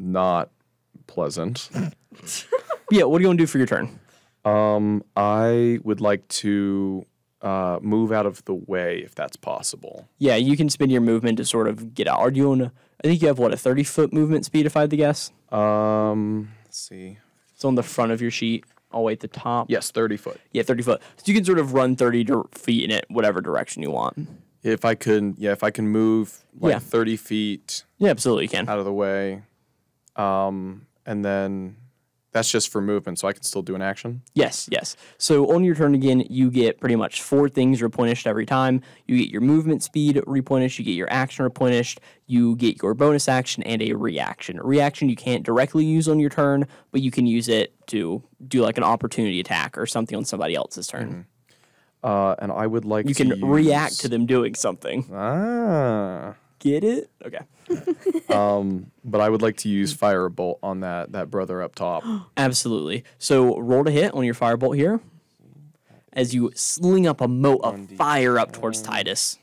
not pleasant. Yeah, what are you going to do for your turn? I would like to move out of the way if that's possible. Yeah, you can spend your movement to sort of get out. Are you I think you have, what, a 30-foot movement speed, if I had to guess? Let's see. It's on the front of your sheet, all the way at the top. Yes, 30 foot. Yeah, 30 foot. So you can sort of run 30 feet in it, whatever direction you want. If I can move like 30 feet Yeah, absolutely you can. out of the way, and then that's just for movement, so I can still do an action. Yes. So on your turn again, you get pretty much 4 things replenished every time. You get your movement speed replenished, you get your action replenished, you get your bonus action, and a reaction. Reaction you can't directly use on your turn, but you can use it to do like an opportunity attack or something on somebody else's turn. And I would like You to can react to them doing something. Ah. Get it? Okay. But I would like to use Firebolt on that brother up top. Absolutely. So roll to hit on your firebolt here as you sling up a mote of fire up towards Titus.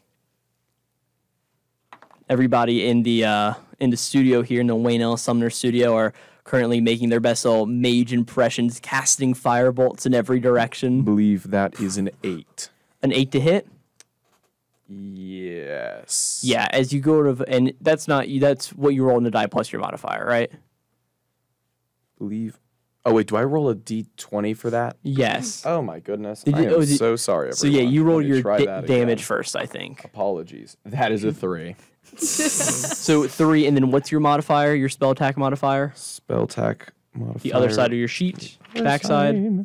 Everybody in the studio here in the Wayne L. Sumner studio are currently making their best little mage impressions, casting firebolts in every direction. Believe that is an 8. An 8 to hit? Yes. Yeah, as you go to, and that's what you roll in the die plus your modifier, right? Believe. Oh wait, do I roll a d20 for that? Yes. Oh my goodness. Did you- I am so sorry, everyone. So yeah, you roll Let me your try that damage again. first, I think. Apologies. That is a 3. So 3, and then what's your modifier? Your spell attack modifier? Spell attack modifier. The other side of your sheet, backside.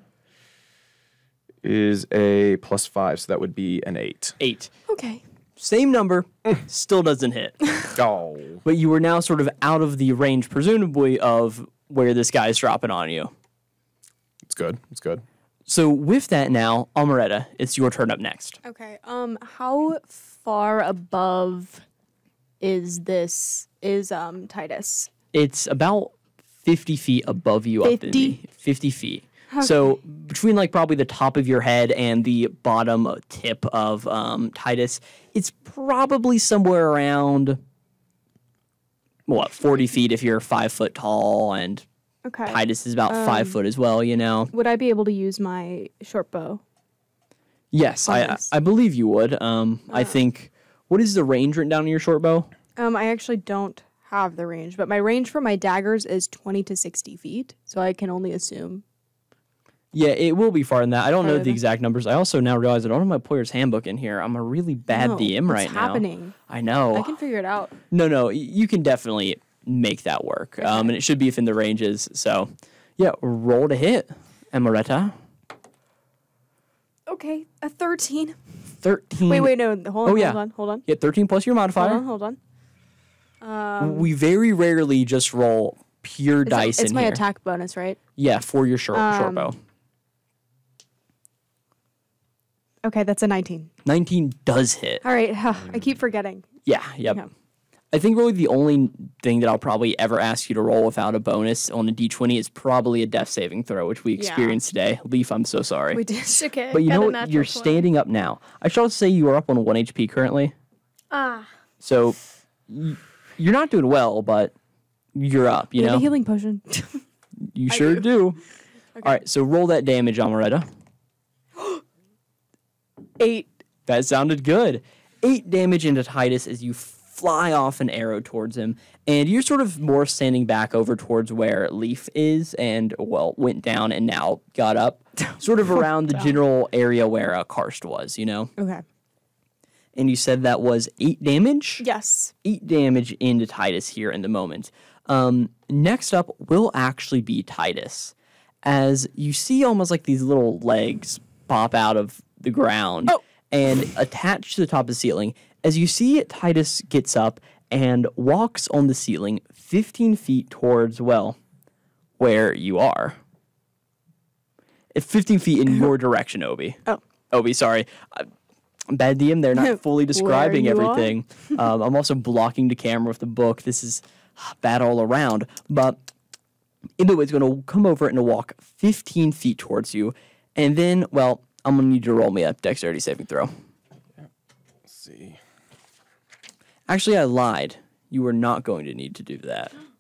Is a +5, so that would be an 8. 8. Okay. Same number, still doesn't hit. Oh. But you were now sort of out of the range, presumably, of where this guy's dropping on you. It's good. It's good. So with that now, Amaretta, it's your turn up next. Okay. How far above is Titus? It's about 50 feet above you. 50 feet. Okay. So between like probably the top of your head and the bottom tip of Titus, it's probably somewhere around 40 feet if you're 5 foot tall, and Okay. Titus is about 5 foot as well, you know. Would I be able to use my short bow? Yes, I believe you would. I think, what is the range written down in your short bow? I actually don't have the range, but my range for my daggers is 20 to 60 feet, so I can only assume. Yeah, it will be farther than that. I don't know the Farther. exact numbers. I also now realize I don't have my player's handbook in here. I'm a really bad DM right now. What's happening? I know. I can figure it out. No, you can definitely make that work. Okay. And it should be within the ranges. So, yeah, roll to hit, Amaretta. Okay, a 13. 13. Wait, no, hold on, yeah. hold on. Yeah, 13 plus your modifier. Hold on. We very rarely just roll pure dice It's in my here. attack bonus, right? Yeah, for your short bow. Okay, that's a 19. 19 does hit. All right, I keep forgetting. Yeah, yep. Yeah. I think really the only thing that I'll probably ever ask you to roll without a bonus on a d20 is probably a death saving throw, which we experienced today. Leaf, I'm so sorry. We did. It's okay. But you got know a what? natural You're 20. standing up now. I should also say you are up on 1 HP currently. Ah. So you're not doing well, but you're up, you We have know? a healing potion. You sure do. All right, so roll that damage, Amaretta. 8. That sounded good. 8 damage into Titus as you fly off an arrow towards him, and you're sort of more standing back over towards where Leaf is and, well, went down and now got up, sort of around the general area where Karst was, you know? Okay. And you said that was 8 damage? Yes. 8 damage into Titus here in the moment. Next up will actually be Titus, as you see almost like these little legs pop out of the ground and attach to the top of the ceiling. As you see, Titus gets up and walks on the ceiling 15 feet towards, well, where you are. 15 feet in your direction, Obi. Oh. Obi, sorry. Bad DM, they're not fully describing Where you everything. I'm also blocking the camera with the book. This is bad all around. But Ibu is going to come over and walk 15 feet towards you. And then, well, I'm going to need you to roll me a dexterity saving throw. Let's see. Actually, I lied. You are not going to need to do that.